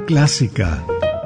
Clásica.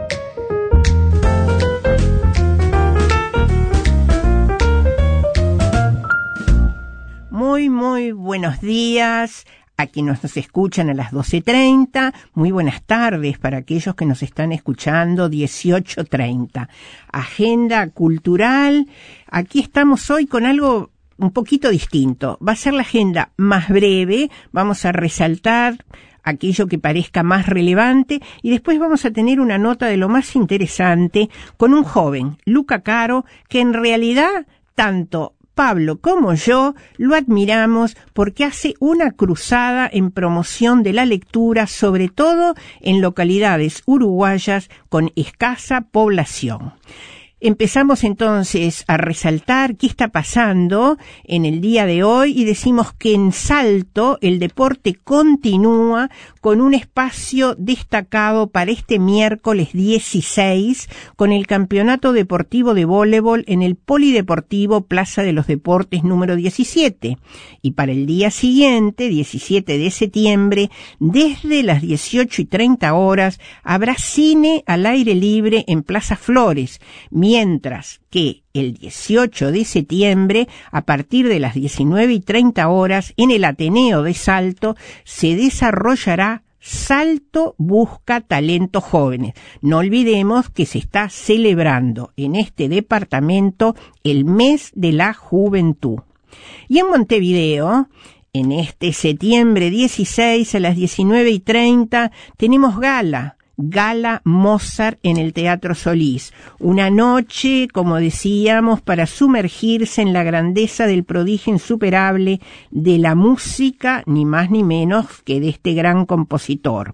Muy buenos días a quienes nos escuchan a las 12:30, muy buenas tardes para aquellos que nos están escuchando 18:30. Agenda cultural, aquí estamos hoy con algo un poquito distinto. Va a ser la agenda más breve, vamos a resaltar aquello que parezca más relevante y después vamos a tener una nota de lo más interesante con un joven, Luca Caro, que en realidad tanto Pablo como yo lo admiramos porque hace una cruzada en promoción de la lectura, sobre todo en localidades uruguayas con escasa población. Empezamos entonces a resaltar qué está pasando en el día de hoy y decimos que en Salto el deporte continúa con un espacio destacado para este miércoles 16 con el Campeonato Deportivo de Voleibol en el Polideportivo Plaza de los Deportes número 17. Y para el día siguiente, 17 de septiembre, desde las 18:30 habrá cine al aire libre en Plaza Flores, mientras que el 18 de septiembre, a partir de las 19:30 en el Ateneo de Salto, se desarrollará Salto Busca Talentos Jóvenes. No olvidemos que se está celebrando en este departamento el mes de la juventud. Y en Montevideo, en este septiembre 16 a las 19:30, tenemos Gala Mozart en el Teatro Solís. Una noche, como decíamos, para sumergirse en la grandeza del prodigio insuperable de la música, ni más ni menos que de este gran compositor.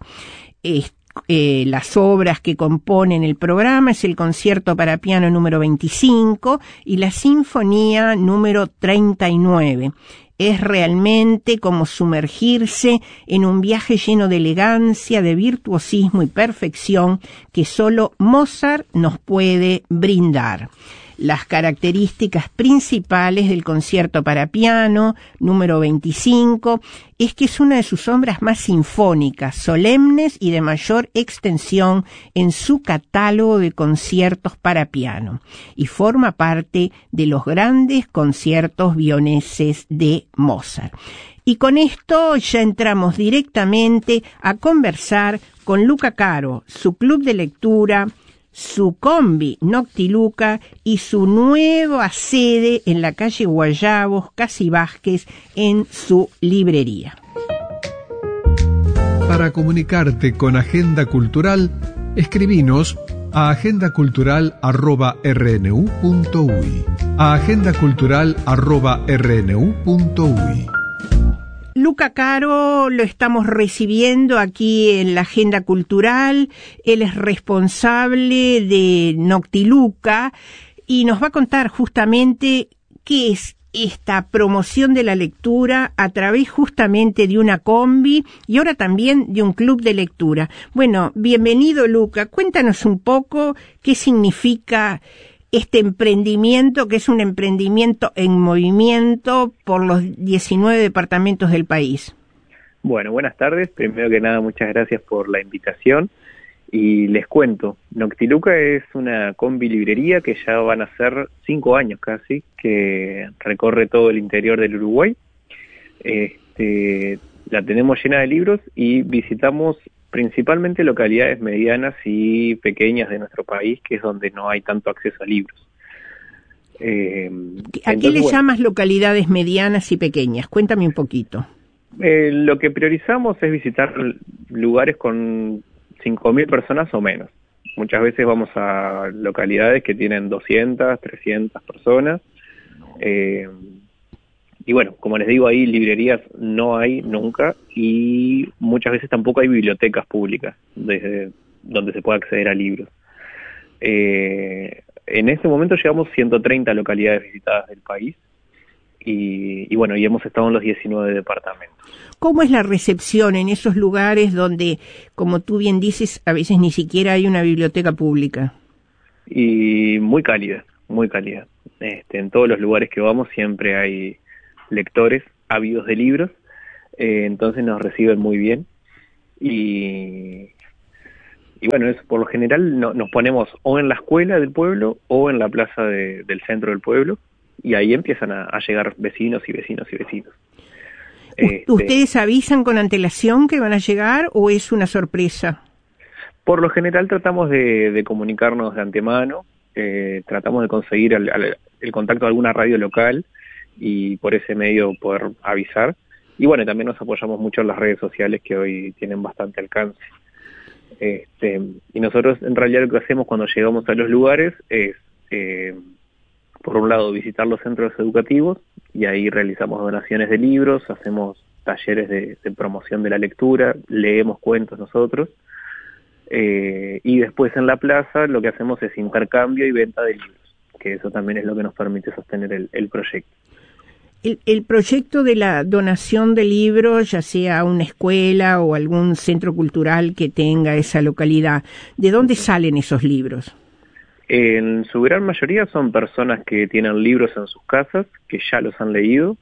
Las obras que componen el programa es el concierto para piano número 25 y la sinfonía número 39. Es realmente como sumergirse en un viaje lleno de elegancia, de virtuosismo y perfección que solo Mozart nos puede brindar. Las características principales del concierto para piano número 25 es que es una de sus obras más sinfónicas, solemnes y de mayor extensión en su catálogo de conciertos para piano y forma parte de los grandes conciertos vieneses de Mozart. Y con esto ya entramos directamente a conversar con Luca Caro, su club de lectura, su combi Noctiluca y su nueva sede en la calle Guayabos, Casi Vázquez, en su librería. Para comunicarte con Agenda Cultural, escribinos a agendacultural@rnu.uy. A agendacultural@rnu.uy. Luca Caro lo estamos recibiendo aquí en la Agenda Cultural. Él es responsable de Noctiluca y nos va a contar justamente qué es esta promoción de la lectura a través justamente de una combi y ahora también de un club de lectura. Bueno, bienvenido Luca, cuéntanos un poco qué significa este emprendimiento, que es un emprendimiento en movimiento por los 19 departamentos del país. Bueno, buenas tardes. Primero que nada, muchas gracias por la invitación. Y les cuento, Noctiluca es una combi librería que ya van a ser 5 años casi, que recorre todo el interior del Uruguay. La tenemos llena de libros y visitamos principalmente localidades medianas y pequeñas de nuestro país, que es donde no hay tanto acceso a libros. ¿A qué le llamas localidades medianas y pequeñas? Cuéntame un poquito. Lo que priorizamos es visitar lugares con 5.000 personas o menos. Muchas veces vamos a localidades que tienen 200, 300 personas. Y bueno, como les digo, ahí librerías no hay nunca y muchas veces tampoco hay bibliotecas públicas desde donde se pueda acceder a libros. En este momento llevamos 130 localidades visitadas del país y bueno, y hemos estado en los 19 departamentos. ¿Cómo es la recepción en esos lugares donde, como tú bien dices, a veces ni siquiera hay una biblioteca pública? Y muy cálida, muy cálida. En todos los lugares que vamos siempre hay lectores ávidos de libros, entonces nos reciben muy bien y bueno, eso, por lo general nos ponemos o en la escuela del pueblo o en la plaza del centro del pueblo, y ahí empiezan a llegar vecinos y vecinos y vecinos. ¿Ustedes avisan con antelación que van a llegar o es una sorpresa? Por lo general tratamos de comunicarnos de antemano, tratamos de conseguir el contacto de alguna radio local y por ese medio poder avisar. Y bueno, también nos apoyamos mucho en las redes sociales que hoy tienen bastante alcance. Y nosotros en realidad lo que hacemos cuando llegamos a los lugares es, por un lado, visitar los centros educativos y ahí realizamos donaciones de libros, hacemos talleres de promoción de la lectura, leemos cuentos nosotros, y después en la plaza lo que hacemos es intercambio y venta de libros, que eso también es lo que nos permite sostener el proyecto. El proyecto de la donación de libros, ya sea una escuela o algún centro cultural que tenga esa localidad, ¿de dónde salen esos libros? En su gran mayoría son personas que tienen libros en sus casas, que ya los han leído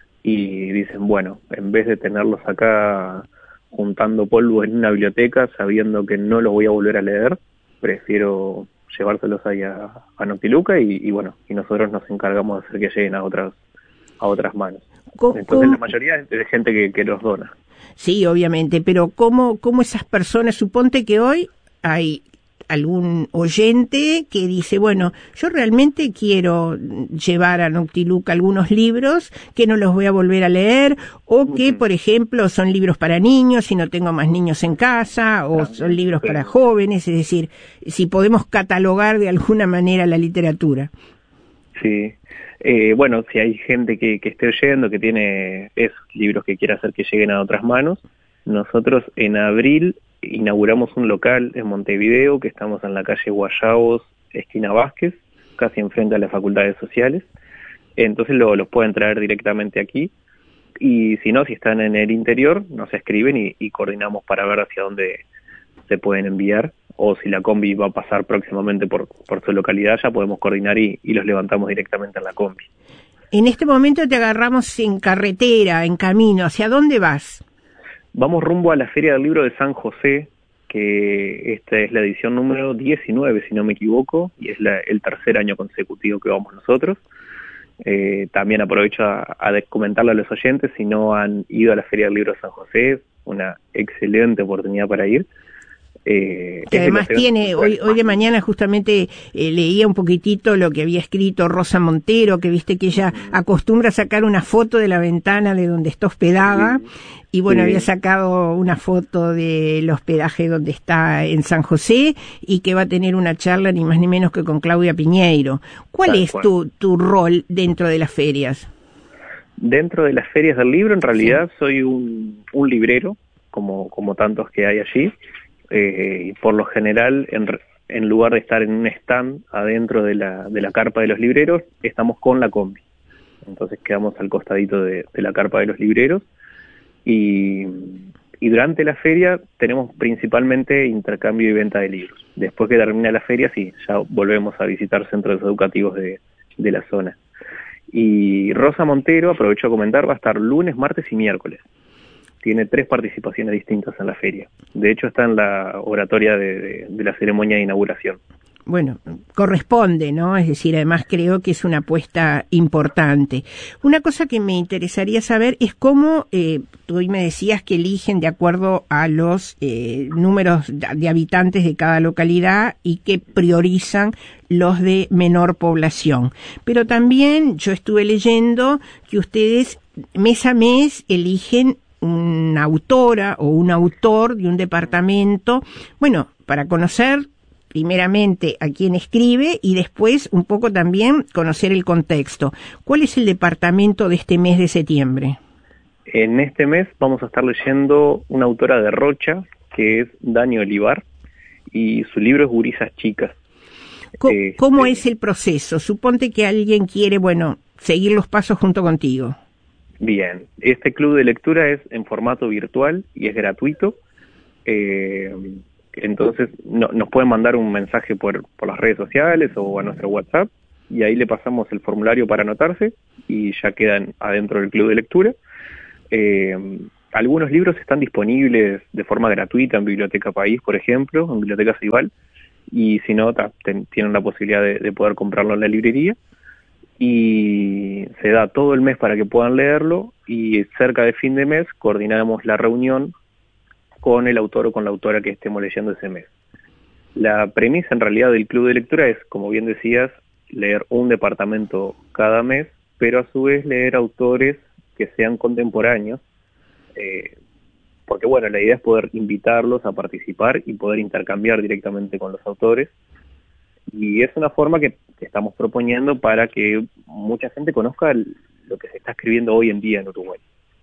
y dicen, bueno, en vez de tenerlos acá juntando polvo en una biblioteca, sabiendo que no los voy a volver a leer, prefiero llevárselos ahí a Noctiluca y bueno, y nosotros nos encargamos de hacer que lleguen a otras manos. Entonces la mayoría es de gente que los dona. Sí, obviamente, pero ¿cómo esas personas, suponte que hoy hay algún oyente que dice, bueno, yo realmente quiero llevar a Noctiluca algunos libros que no los voy a volver a leer, o que, por ejemplo, son libros para niños y no tengo más niños en casa, o son libros para jóvenes, es decir, si podemos catalogar de alguna manera la literatura. Sí. Bueno, si hay gente que esté oyendo, que tiene esos libros que quiere hacer que lleguen a otras manos, nosotros en abril inauguramos un local en Montevideo, que estamos en la calle Guayabos, esquina Vázquez, casi enfrente a las facultades sociales. Entonces los pueden traer directamente aquí, y si no, si están en el interior, nos escriben y coordinamos para ver hacia dónde se pueden enviar, o si la combi va a pasar próximamente por su localidad, ya podemos coordinar y los levantamos directamente en la combi. En este momento te agarramos en carretera, en camino, ¿hacia dónde vas? Vamos rumbo a la Feria del Libro de San José, que esta es la edición número 19, si no me equivoco, y es el tercer año consecutivo que vamos nosotros. También aprovecho a comentarle a los oyentes, si no han ido a la Feria del Libro de San José, es una excelente oportunidad para ir. Que además tiene, hoy de mañana justamente leía un poquitito lo que había escrito Rosa Montero, que viste que ella acostumbra a sacar una foto de la ventana de donde está hospedada, y bueno, había sacado una foto del hospedaje donde está en San José, y que va a tener una charla ni más ni menos que con Claudia Piñeiro. ¿Cuál es tu rol dentro de las ferias? Dentro de las ferias del libro, en realidad soy un librero, como tantos que hay allí. Y por lo general, en lugar de estar en un stand adentro de la carpa de los libreros, estamos con la combi. Entonces quedamos al costadito de la carpa de los libreros, y durante la feria tenemos principalmente intercambio y venta de libros. Después que termina la feria, sí, ya volvemos a visitar centros educativos de la zona. Y Rosa Montero, aprovecho a comentar, va a estar lunes, martes y miércoles. Tiene 3 participaciones distintas en la feria. De hecho, está en la oratoria de la ceremonia de inauguración. Bueno, corresponde, ¿no? Es decir, además creo que es una apuesta importante. Una cosa que me interesaría saber es cómo, tú hoy me decías que eligen de acuerdo a los números de habitantes de cada localidad y que priorizan los de menor población. Pero también yo estuve leyendo que ustedes mes a mes eligen una autora o un autor de un departamento, bueno, para conocer primeramente a quién escribe y después un poco también conocer el contexto. ¿Cuál es el departamento de este mes de septiembre? En este mes vamos a estar leyendo una autora de Rocha, que es Dani Olivar, y su libro es Gurisas Chicas. ¿Cómo es el proceso? Suponte que alguien quiere, bueno, seguir los pasos junto contigo. Bien, este club de lectura es en formato virtual y es gratuito. Entonces nos pueden mandar un mensaje por las redes sociales o a nuestro WhatsApp, y ahí le pasamos el formulario para anotarse y ya quedan adentro del club de lectura. algunos libros están disponibles de forma gratuita en Biblioteca País, por ejemplo, en Biblioteca Ceibal, y si no, tienen la posibilidad de poder comprarlo en la librería, y se da todo el mes para que puedan leerlo, y cerca de fin de mes coordinamos la reunión con el autor o con la autora que estemos leyendo ese mes. La premisa en realidad del club de lectura es, como bien decías, leer un departamento cada mes, pero a su vez leer autores que sean contemporáneos, porque bueno, la idea es poder invitarlos a participar y poder intercambiar directamente con los autores, y es una forma que estamos proponiendo para que mucha gente conozca lo que se está escribiendo hoy en día en Uruguay,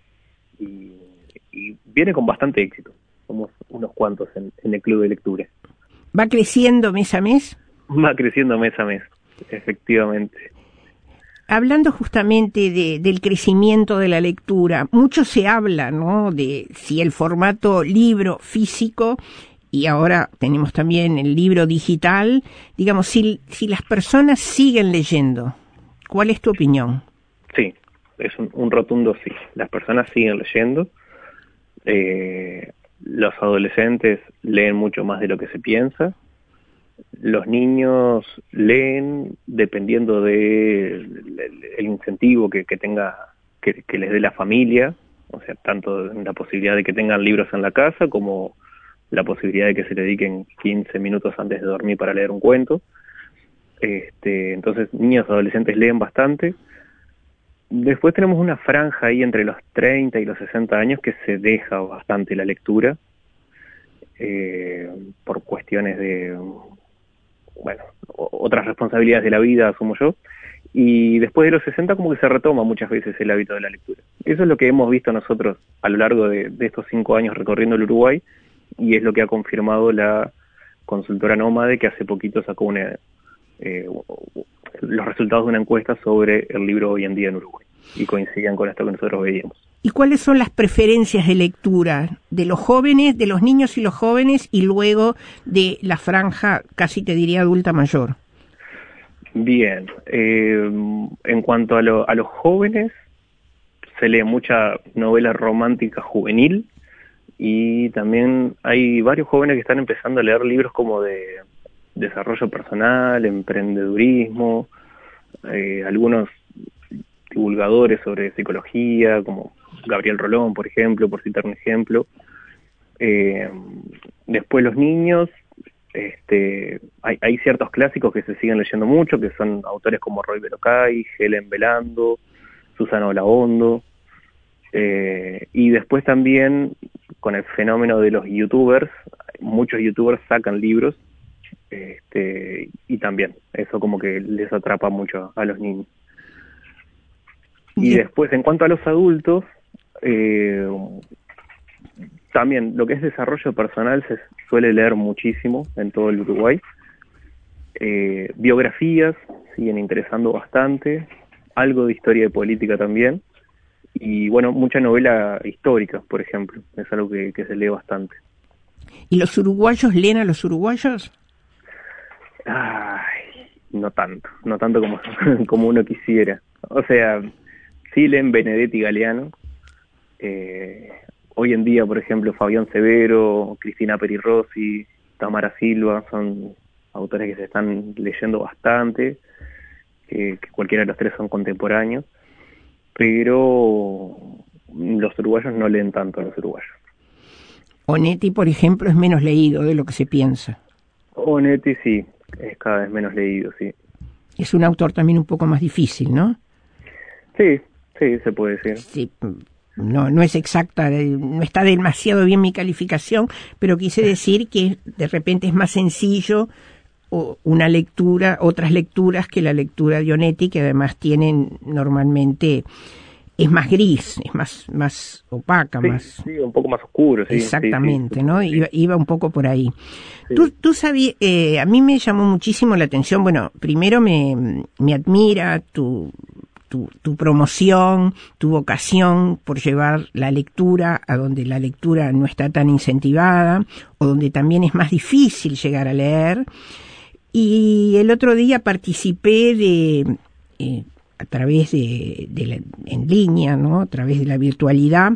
y viene con bastante éxito. Somos unos cuantos en el club de lectura. ¿Va creciendo mes a mes? Va creciendo mes a mes, efectivamente. Hablando justamente del crecimiento de la lectura, mucho se habla, ¿no?, de si el formato libro físico, y ahora tenemos también el libro digital, digamos, si las personas siguen leyendo. ¿Cuál es tu opinión? Sí, es un rotundo sí. Las personas siguen leyendo. Los adolescentes leen mucho más de lo que se piensa. Los niños leen dependiendo del incentivo que les dé la familia, o sea, tanto la posibilidad de que tengan libros en la casa como la posibilidad de que se le dediquen 15 minutos antes de dormir para leer un cuento. Entonces, niños y adolescentes leen bastante. Después tenemos una franja ahí entre los 30 y los 60 años que se deja bastante la lectura, por cuestiones de, bueno, otras responsabilidades de la vida, asumo yo, y después de los 60 como que se retoma muchas veces el hábito de la lectura. Eso es lo que hemos visto nosotros a lo largo de estos 5 años recorriendo el Uruguay, y es lo que ha confirmado la consultora Nómade, que hace poquito sacó los resultados de una encuesta sobre el libro hoy en día en Uruguay, y coincidían con esto que nosotros veíamos. ¿Y cuáles son las preferencias de lectura de los jóvenes, de los niños y los jóvenes, y luego de la franja, casi te diría, adulta mayor? Bien, en cuanto a los jóvenes, se lee mucha novela romántica juvenil, y también hay varios jóvenes que están empezando a leer libros como de desarrollo personal, emprendedurismo, algunos divulgadores sobre psicología, como Gabriel Rolón, por ejemplo, por citar un ejemplo. Después los niños, hay ciertos clásicos que se siguen leyendo mucho, que son autores como Roy Berocay, Helen Belando, Susana Olaondo, y después también, con el fenómeno de los youtubers, muchos youtubers sacan libros, y también eso como que les atrapa mucho a los niños. Y después, en cuanto a los adultos, también lo que es desarrollo personal se suele leer muchísimo en todo el Uruguay. Biografías siguen interesando bastante, algo de historia y política también, y bueno, mucha novela histórica, por ejemplo, es algo que se lee bastante. ¿Y los uruguayos leen a los uruguayos? Ay, no tanto como uno quisiera. O sea, sí leen Benedetti y Galeano. Hoy en día, por ejemplo, Fabián Severo, Cristina Peri Rossi, Tamara Silva, son autores que se están leyendo bastante, que cualquiera de los tres son contemporáneos, pero los uruguayos no leen tanto a los uruguayos. Onetti, por ejemplo, es menos leído de lo que se piensa. Onetti sí, es cada vez menos leído, sí. Es un autor también un poco más difícil, ¿no? Sí, se puede decir. Sí, no es exacta, no está demasiado bien mi calificación, pero quise decir que de repente es más sencillo una lectura, otras lecturas que la lectura de Onetti, que además tienen normalmente, es más gris, es más opaca, sí, un poco más oscuro. Sí, exactamente, sí. ¿no? Sí. Iba un poco por ahí. Sí. Tú sabías, a mí me llamó muchísimo la atención, bueno, primero me admira tu promoción, tu vocación por llevar la lectura a donde la lectura no está tan incentivada, o donde también es más difícil llegar a leer. Y el otro día participé a través en línea, ¿no? A través de la virtualidad,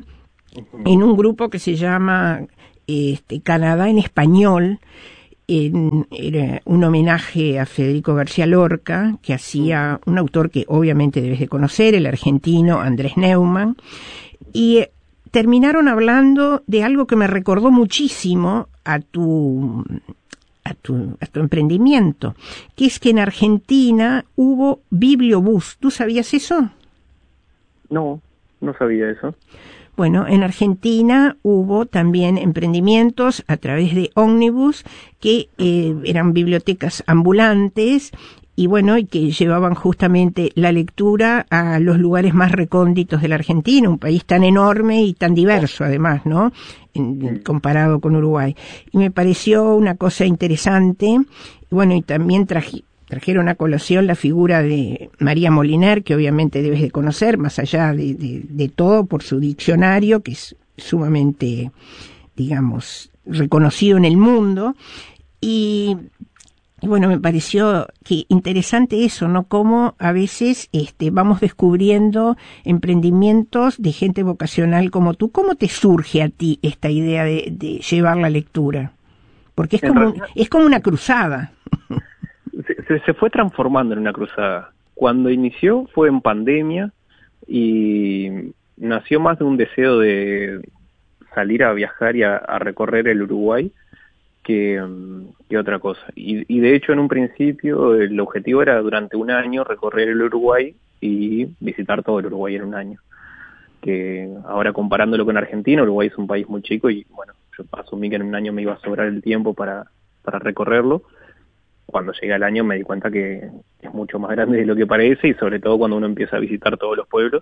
en un grupo que se llama Canadá en Español. Era un homenaje a Federico García Lorca, que hacía un autor que obviamente debes de conocer, el argentino Andrés Neumann, y terminaron hablando de algo que me recordó muchísimo a tu emprendimiento, que es que en Argentina hubo bibliobús. ¿Tú sabías eso? No, no sabía eso. Bueno, en Argentina hubo también emprendimientos a través de ómnibus que eran bibliotecas ambulantes y bueno, y que llevaban justamente la lectura a los lugares más recónditos de la Argentina, un país tan enorme y tan diverso además, ¿no? Comparado con Uruguay. Y me pareció una cosa interesante. Bueno, y también trajeron a colación la figura de María Moliner, que obviamente debes de conocer, más allá de todo, por su diccionario, que es sumamente, digamos, reconocido en el mundo. Y bueno, me pareció que interesante eso, ¿no? Cómo a veces vamos descubriendo emprendimientos de gente vocacional como tú. ¿Cómo te surge a ti esta idea de llevar la lectura? Porque es como una cruzada. Se fue transformando en una cruzada. Cuando inició fue en pandemia y nació más de un deseo de salir a viajar y a recorrer el Uruguay que otra cosa. Y de hecho en un principio el objetivo era durante un año recorrer el Uruguay y visitar todo el Uruguay en un año. Que ahora comparándolo con Argentina, Uruguay es un país muy chico y bueno, yo asumí que en un año me iba a sobrar el tiempo para recorrerlo. Cuando llegué al año me di cuenta que es mucho más grande de lo que parece y sobre todo cuando uno empieza a visitar todos los pueblos.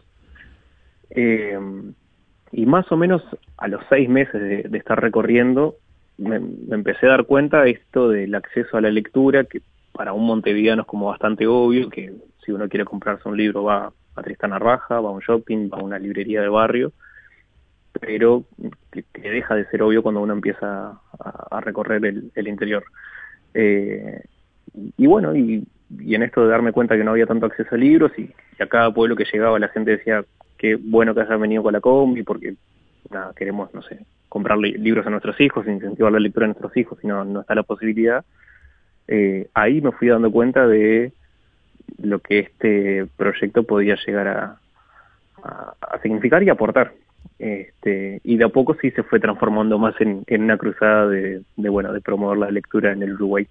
Y más o menos a los 6 meses de estar recorriendo me empecé a dar cuenta de esto del acceso a la lectura, que para un montevideano es como bastante obvio, que si uno quiere comprarse un libro va a Tristán Narvaja, va a un shopping, va a una librería de barrio, pero que deja de ser obvio cuando uno empieza a recorrer el interior. Y bueno, y en esto de darme cuenta que no había tanto acceso a libros y a cada pueblo que llegaba la gente decía qué bueno que hayan venido con la combi porque nada, queremos, no sé, comprar libros a nuestros hijos, incentivar la lectura a nuestros hijos y no está la posibilidad. Ahí me fui dando cuenta de lo que este proyecto podía llegar a significar y aportar. Y de a poco sí se fue transformando más en una cruzada de promover la lectura en el Uruguay.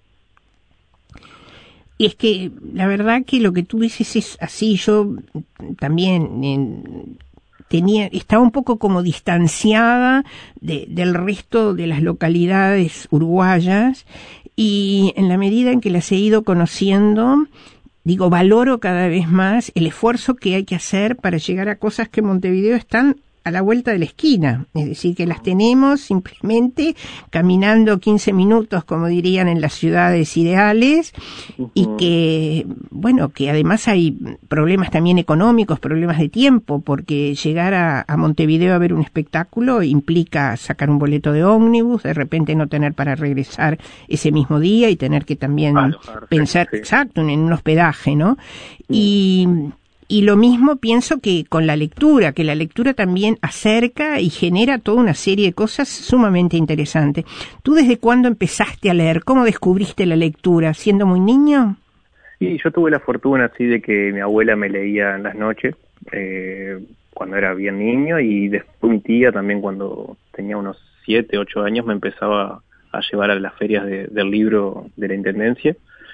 Y es que la verdad que lo que tú dices es así. Yo también estaba un poco como distanciada del resto de las localidades uruguayas y en la medida en que las he ido conociendo, digo, valoro cada vez más el esfuerzo que hay que hacer para llegar a cosas que en Montevideo están a la vuelta de la esquina, es decir, que las tenemos simplemente caminando 15 minutos, como dirían en las ciudades ideales, y que, bueno, que además hay problemas también económicos, problemas de tiempo, porque llegar a Montevideo a ver un espectáculo implica sacar un boleto de ómnibus, de repente no tener para regresar ese mismo día y tener que también pensar, sí, exacto, en un hospedaje, ¿no? Y lo mismo pienso que con la lectura, que la lectura también acerca y genera toda una serie de cosas sumamente interesantes. ¿Tú desde cuándo empezaste a leer? ¿Cómo descubriste la lectura? ¿Siendo muy niño? Sí, yo tuve la fortuna así de que mi abuela me leía en las noches, cuando era bien niño, y después mi tía también cuando tenía unos 7, 8 años me empezaba a llevar a las ferias del libro de la Intendencia.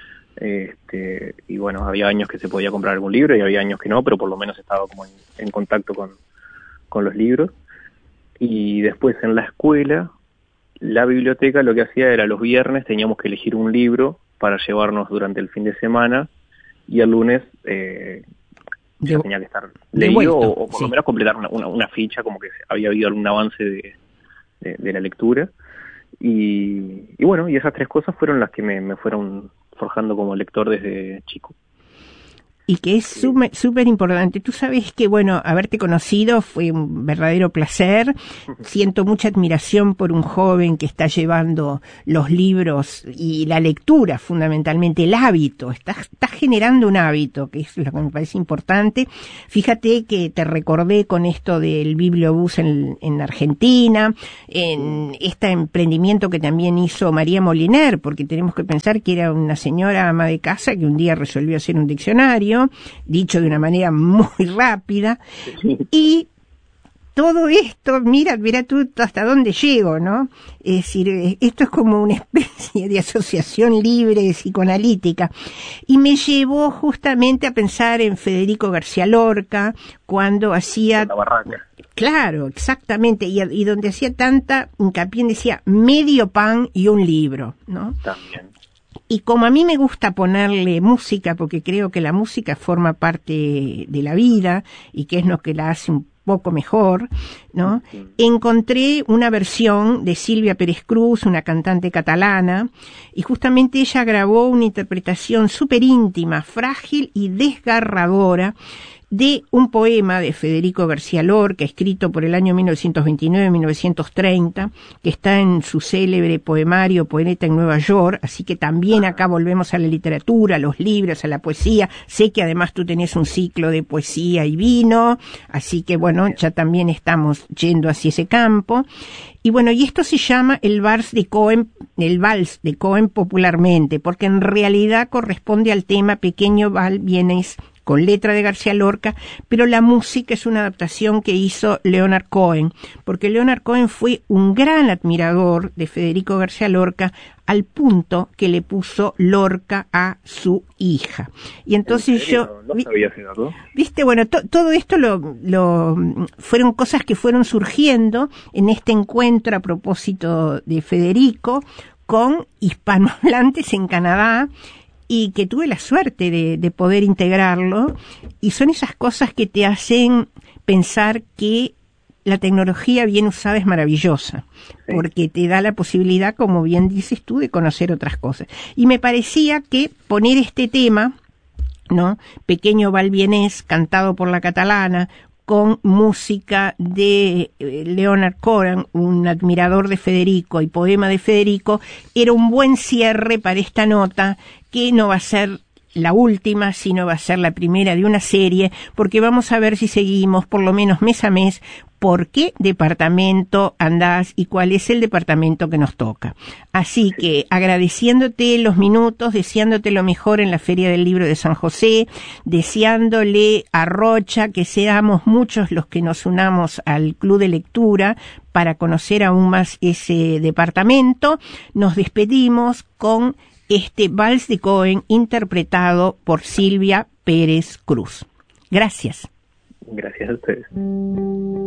Y bueno, había años que se podía comprar algún libro y había años que no, pero por lo menos estaba como en contacto con los libros. Y después en la escuela, la biblioteca lo que hacía era los viernes teníamos que elegir un libro para llevarnos durante el fin de semana y el lunes ya tenía que estar leído o por lo menos completar una ficha como que había habido algún avance de la lectura. Y bueno, y esas 3 cosas fueron las que me fueron forjando como lector desde chico. Y que es súper importante. Tú sabes que, bueno, haberte conocido fue un verdadero placer. Siento mucha admiración por un joven que está llevando los libros y la lectura, fundamentalmente, el hábito. Está generando un hábito, que es lo que me parece importante. Fíjate que te recordé con esto del bibliobús en Argentina, en este emprendimiento que también hizo María Moliner, porque tenemos que pensar que era una señora ama de casa que un día resolvió hacer un diccionario, dicho de una manera muy rápida, y todo esto, mira tú hasta dónde llego, ¿no? Es decir, esto es como una especie de asociación libre psicoanalítica, y me llevó justamente a pensar en Federico García Lorca, cuando hacía... La barraca. Claro, exactamente, y donde hacía tanta hincapié, decía medio pan y un libro, ¿no? También. Y como a mí me gusta ponerle música, porque creo que la música forma parte de la vida y que es lo que la hace un poco mejor, ¿no? Encontré una versión de Silvia Pérez Cruz, una cantante catalana, y justamente ella grabó una interpretación súper íntima, frágil y desgarradora de un poema de Federico García Lorca, escrito por el año 1929-1930, que está en su célebre poemario Poeta en Nueva York, así que también acá volvemos a la literatura, a los libros, a la poesía. Sé que además tú tenés un ciclo de poesía y vino, así que bueno, ya también estamos yendo hacia ese campo. Y bueno, y esto se llama el vals de Cohen popularmente, porque en realidad corresponde al tema Pequeño Val Vienes, con letra de García Lorca, pero la música es una adaptación que hizo Leonard Cohen, porque Leonard Cohen fue un gran admirador de Federico García Lorca, al punto que le puso Lorca a su hija. Y entonces yo... No sabía, Gerardo. Viste, bueno, todo esto fueron cosas que fueron surgiendo en este encuentro a propósito de Federico con hispanohablantes en Canadá, y que tuve la suerte de poder integrarlo, y son esas cosas que te hacen pensar que la tecnología bien usada es maravillosa, porque te da la posibilidad, como bien dices tú, de conocer otras cosas. Y me parecía que poner este tema, ¿no? Pequeño Val Vienes, cantado por la catalana, con música de Leonard Cohen, un admirador de Federico, y poema de Federico, era un buen cierre para esta nota, que no va a ser la última, sino va a ser la primera de una serie, porque vamos a ver si seguimos, por lo menos mes a mes, por qué departamento andás y cuál es el departamento que nos toca. Así que agradeciéndote los minutos, deseándote lo mejor en la Feria del Libro de San José, deseándole a Rocha que seamos muchos los que nos unamos al Club de Lectura para conocer aún más ese departamento, nos despedimos con este vals de Cohen interpretado por Silvia Pérez Cruz. Gracias. Gracias a ustedes.